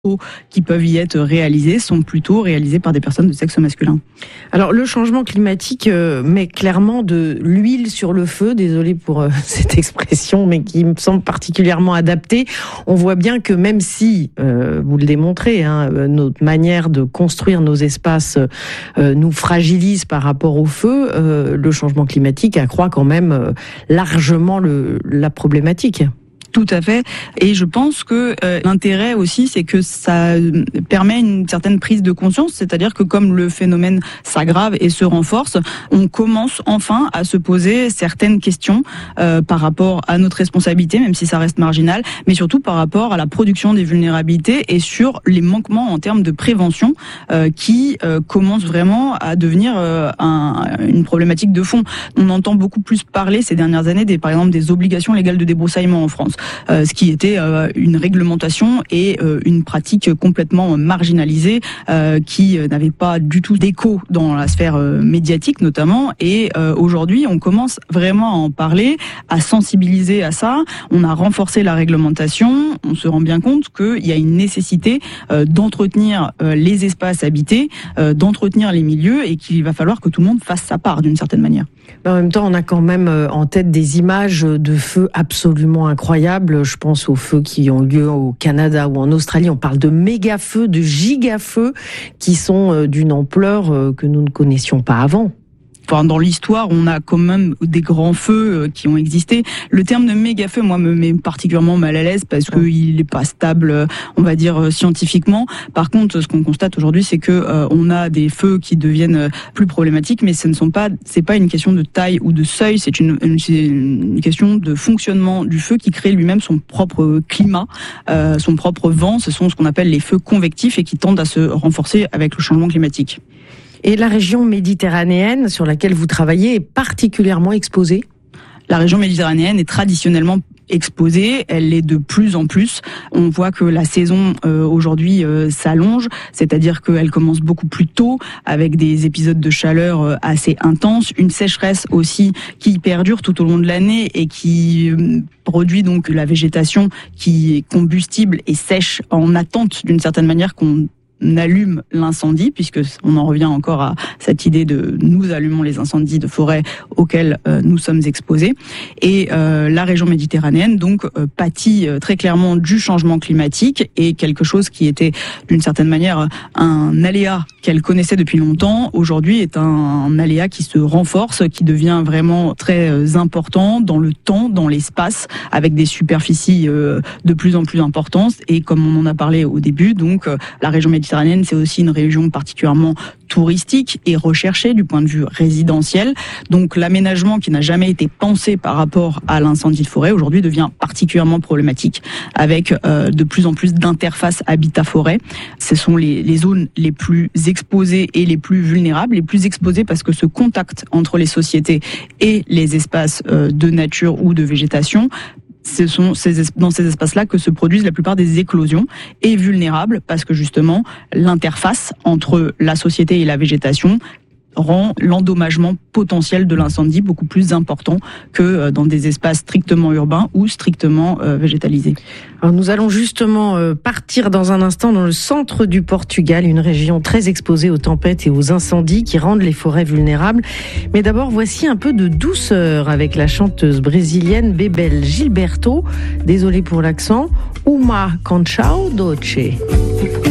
qui peuvent y être réalisés sont plutôt réalisés par des personnes de sexe masculin. Alors le changement climatique met clairement de l'huile sur le feu, désolé pour cette expression, mais qui me semble particulièrement adaptée. On voit bien que même si, vous le démontrez, notre manière de construire nos espaces nous fragilise par rapport au feu, le changement climatique accroît quand même largement la problématique. Tout à fait. Et je pense que l'intérêt aussi, c'est que ça permet une certaine prise de conscience, c'est-à-dire que comme le phénomène s'aggrave et se renforce, on commence enfin à se poser certaines questions par rapport à notre responsabilité, même si ça reste marginal, mais surtout par rapport à la production des vulnérabilités et sur les manquements en termes de prévention qui commencent vraiment à devenir une problématique de fond. On entend beaucoup plus parler ces dernières années par exemple des obligations légales de débroussaillement en France. Ce qui était une réglementation et une pratique complètement marginalisée qui n'avait pas du tout d'écho dans la sphère médiatique notamment. Et aujourd'hui, on commence vraiment à en parler, à sensibiliser à ça. On a renforcé la réglementation. On se rend bien compte qu'il y a une nécessité d'entretenir les espaces habités, d'entretenir les milieux et qu'il va falloir que tout le monde fasse sa part d'une certaine manière. En même temps, on a quand même en tête des images de feux absolument incroyables. Je pense aux feux qui ont lieu au Canada ou en Australie. On parle de méga-feux, de giga-feux qui sont d'une ampleur que nous ne connaissions pas avant. Enfin, dans l'histoire, on a quand même des grands feux qui ont existé. Le terme de méga-feu, moi, me met particulièrement mal à l'aise parce qu'il n'est pas stable, on va dire, scientifiquement. Par contre, ce qu'on constate aujourd'hui, c'est que on a des feux qui deviennent plus problématiques, mais c'est pas une question de taille ou de seuil, c'est une question de fonctionnement du feu qui crée lui-même son propre climat, son propre vent. Ce sont ce qu'on appelle les feux convectifs et qui tendent à se renforcer avec le changement climatique. Et la région méditerranéenne sur laquelle vous travaillez est particulièrement exposée ? La région méditerranéenne est traditionnellement exposée, elle l'est de plus en plus. On voit que la saison aujourd'hui s'allonge, c'est-à-dire qu'elle commence beaucoup plus tôt avec des épisodes de chaleur assez intenses, une sécheresse aussi qui perdure tout au long de l'année et qui produit donc la végétation qui est combustible et sèche en attente d'une certaine manière qu'on allume l'incendie, puisque on en revient encore à cette idée de nous allumons les incendies de forêt auxquels nous sommes exposés. Et la région méditerranéenne donc pâtit très clairement du changement climatique et quelque chose qui était d'une certaine manière un aléa qu'elle connaissait depuis longtemps, aujourd'hui est un aléa qui se renforce, qui devient vraiment très important dans le temps, dans l'espace, avec des superficies de plus en plus importantes. Et comme on en a parlé au début, donc la région méditerranéenne, c'est aussi une région particulièrement touristique et recherchée du point de vue résidentiel. Donc l'aménagement qui n'a jamais été pensé par rapport à l'incendie de forêt aujourd'hui devient particulièrement problématique avec de plus en plus d'interfaces habitat-forêt. Ce sont les zones les plus exposées et les plus vulnérables, les plus exposées parce que ce contact entre les sociétés et les espaces de nature ou de végétation, ce sont dans ces espaces-là que se produisent la plupart des éclosions et vulnérables parce que justement l'interface entre la société et la végétation rend l'endommagement potentiel de l'incendie beaucoup plus important que dans des espaces strictement urbains ou strictement végétalisés. Alors nous allons justement partir dans un instant dans le centre du Portugal, une région très exposée aux tempêtes et aux incendies qui rendent les forêts vulnérables. Mais d'abord, voici un peu de douceur avec la chanteuse brésilienne Bebel Gilberto, désolée pour l'accent, Uma Canção Doce.